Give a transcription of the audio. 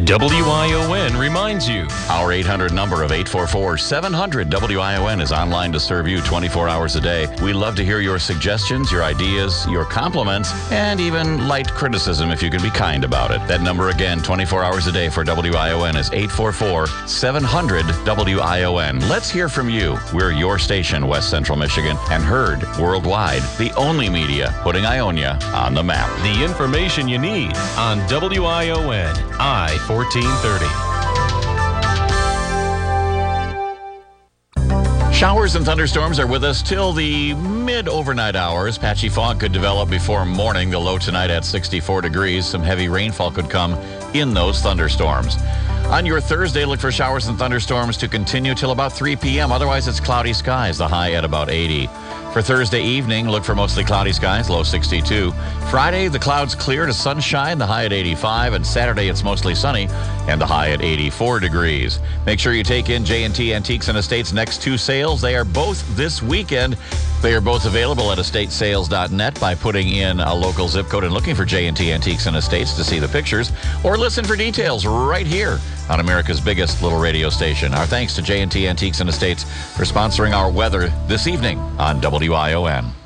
WION reminds you. Our 800 number of 844-700-WION is online to serve you 24 hours a day. We love to hear your suggestions, your ideas, your compliments, and even light criticism if you can be kind about it. That number again, 24 hours a day for WION is 844-700-WION. Let's hear from you. We're your station, West Central Michigan, and heard worldwide. The only media putting Ionia on the map. The information you need on WION I-1430. Showers and thunderstorms are with us till the mid-overnight hours. Patchy fog could develop before morning. The low tonight at 64 degrees. Some heavy rainfall could come in those thunderstorms. On your Thursday, look for showers and thunderstorms to continue till about 3 p.m. Otherwise, it's cloudy skies, the high at about 80. For Thursday evening, look for mostly cloudy skies, low 62. Friday, the clouds clear to sunshine, the high at 85. And Saturday, it's mostly sunny and the high at 84 degrees. Make sure you take in J&T Antiques and Estates' next two sales. They are both this weekend. They are both available at estatesales.net by putting in a local zip code and looking for J&T Antiques and Estates to see the pictures, or listen for details right here on America's biggest little radio station. Our thanks to J&T Antiques and Estates for sponsoring our weather this evening on WION.